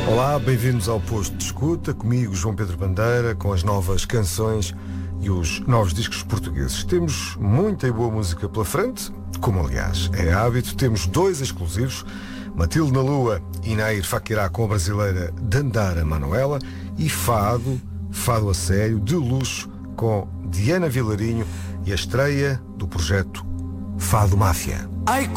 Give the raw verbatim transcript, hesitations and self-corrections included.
Olá, bem-vindos ao Posto de Escuta, comigo João Pedro Bandeira, com as novas canções e os novos discos portugueses. Temos muita e boa música pela frente, como aliás é hábito. Temos dois exclusivos, Matilde na Lua e Nair Fakirá com a brasileira Dandara Manuela, e Fado, Fado a sério, de luxo, com Diana Vilarinho e a estreia do projeto Fado Máfia. Ai,